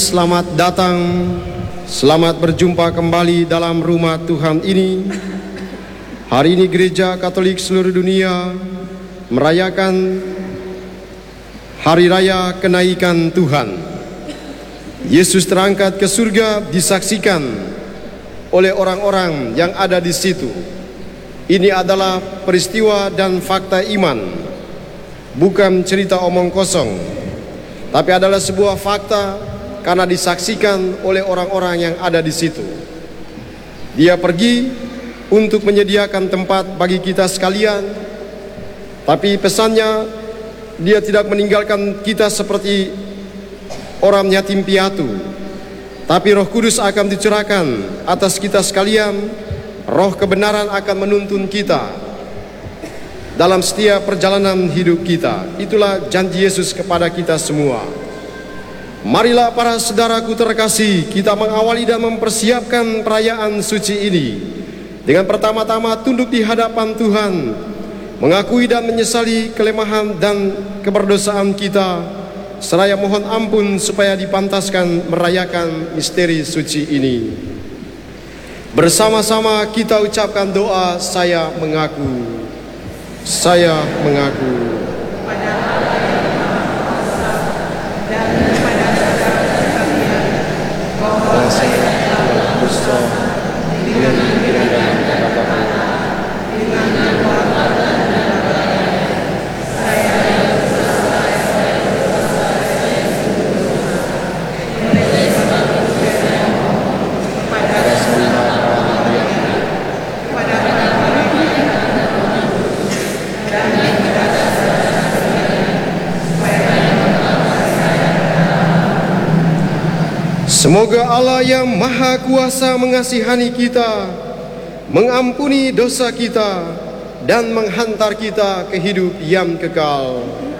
selamat datang, selamat berjumpa kembali dalam rumah Tuhan ini. Hari ini Gereja Katolik seluruh dunia merayakan Hari Raya Kenaikan Tuhan. Yesus terangkat ke surga disaksikan oleh orang-orang yang ada di situ. Ini adalah peristiwa dan fakta iman, bukan cerita omong kosong, tapi adalah sebuah fakta karena disaksikan oleh orang-orang yang ada di situ. Dia pergi untuk menyediakan tempat bagi kita sekalian, tapi pesannya dia tidak meninggalkan kita seperti orang yatim piatu, tapi Roh Kudus akan dicurahkan atas kita sekalian. Roh kebenaran akan menuntun kita dalam setiap perjalanan hidup kita. Itulah janji Yesus kepada kita semua. Marilah para saudaraku terkasih, kita mengawali dan mempersiapkan perayaan suci ini dengan pertama-tama tunduk di hadapan Tuhan, mengakui dan menyesali kelemahan dan keberdosaan kita, seraya mohon ampun supaya dipantaskan merayakan misteri suci ini. Bersama-sama kita ucapkan doa, saya mengaku. Saya mengaku. Kepada Allah yang Maha Kuasa dan kepada saudara sekalian, bahwa saya telah berdosa dengan pikiran dan kata-kata, dengan perbuatan dan perbuatan. Saya berdosa, saya berdosa, saya berdosa. Oleh sebab itu saya mohon kepada semua kepada orang-orang yang dan kepada saudara sekalian, supaya Semoga Allah yang Maha Kuasa mengasihani kita, mengampuni dosa kita, dan menghantar kita ke hidup yang kekal.